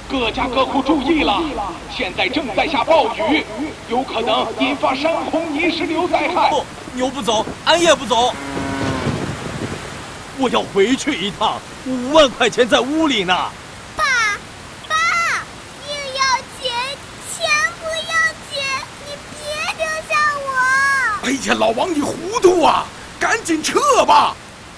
各家各户注意了，现在正在下暴雨，有可能引发山洪泥石流灾害。 不，牛不走，俺也不走。我要回去一趟，5万块钱在屋里呢。 爸，命要钱，钱不要紧，你别丢下我。 哎呀，老王你糊涂啊！赶紧撤吧。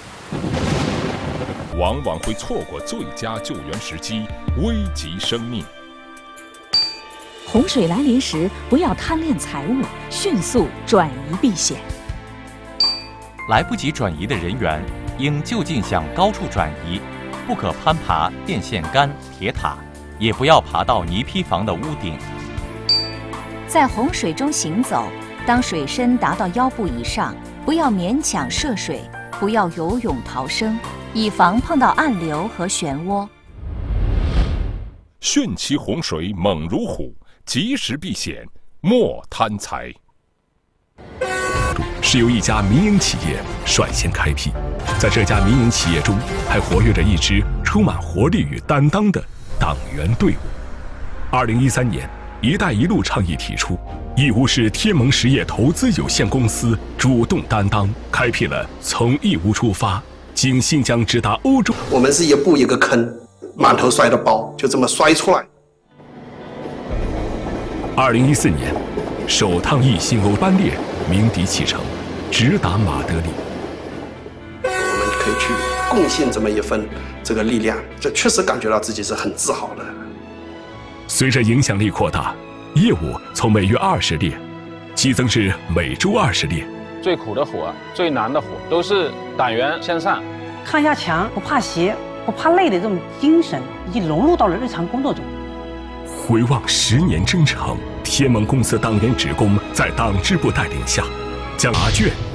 往往会错过最佳救援时机，危及生命。 洪水来临时，不要贪恋财物，迅速转移避险。 来不及转移的人员，应就近向高处转移，不可攀爬电线杆、铁塔，也不要爬到泥坯房的屋顶。 在洪水中行走，当水深达到腰部以上，不要勉强涉水，不要游泳逃生，以防碰到暗流和漩涡。 汛期洪水猛如虎，及时避险，莫贪财。 是由一家民营企业率先开辟，在这家民营企业中，还活跃着一支充满活力与担当的党员队伍。2013年，“一带一路”倡议提出，义乌市天盟实业投资有限公司主动担当，开辟了从义乌出发，经新疆直达欧洲。 我们是一步一个坑，满头摔的包，就这么摔出来。 2014年，首趟一星欧班列鸣笛启程，直达马德里。 我们可以去贡献这么一份这个力量，这确实感觉到自己是很自豪的。 随着影响力扩大，业务从每月20列激增至每周20列。 最苦的活，最难的活，都是党员先上。 抗压强、不怕邪、不怕累的这种精神，已经融入到了日常工作中。 回望10年征程，天盟公司党员职工在党支部带领下，将答卷